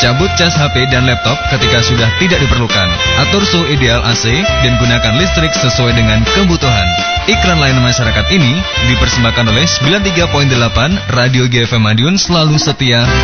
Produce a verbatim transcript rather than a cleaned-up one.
Cabut cas H P dan laptop ketika sudah tidak diperlukan. Atur suhu ideal A C dan gunakan listrik sesuai dengan kebutuhan. Iklan layanan masyarakat ini dipersembahkan oleh sembilan puluh tiga koma delapan Radio G F M Madiun, selalu setia